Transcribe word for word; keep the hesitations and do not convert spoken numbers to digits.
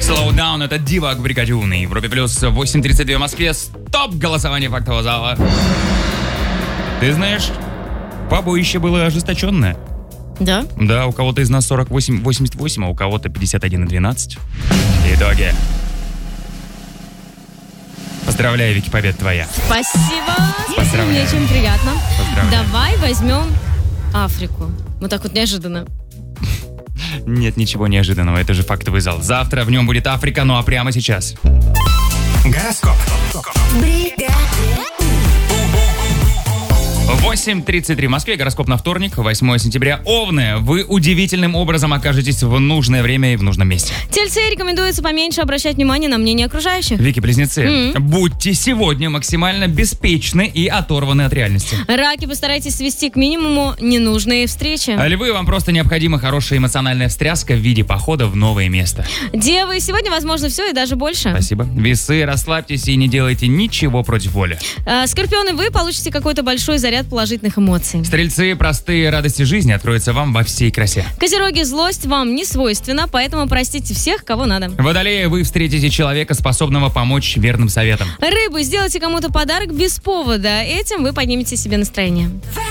Slow Down, это Дива Бригадю на Европе Плюс, восемь тридцать два в Москве, стоп голосование фактового зала. Ты знаешь, побоище было ожесточенное. Да? Да, у кого-то из нас сорок восемь восемьдесят восемь, а у кого-то пятьдесят один и двенадцать. Итоги. Поздравляю, Вики, победа твоя. Спасибо. Мне очень приятно. Давай возьмем Африку. Вот так вот неожиданно. Нет ничего неожиданного, это же фактовый зал. Завтра в нем будет Африка, ну а прямо сейчас. Гороскоп. восемь тридцать три в Москве, гороскоп на вторник, восьмое сентября. Овны, вы удивительным образом окажетесь в нужное время и в нужном месте. Тельцы, рекомендуется поменьше обращать внимание на мнение окружающих. Вики, близнецы, Mm-hmm. будьте сегодня максимально беспечны и оторваны от реальности. Раки, постарайтесь свести к минимуму ненужные встречи. А львы, вам просто необходима хорошая эмоциональная встряска в виде похода в новое место. Девы, сегодня возможно все и даже больше. Спасибо. Весы, расслабьтесь и не делайте ничего против воли. А, скорпионы, вы получите какой-то большой заряд положительных эмоций. Стрельцы, простые радости жизни откроются вам во всей красе. Козероги, злость вам не свойственна, поэтому простите всех, кого надо. Водолеи, вы встретите человека, способного помочь верным советам. Рыбы, сделайте кому-то подарок без повода. Этим вы поднимете себе настроение.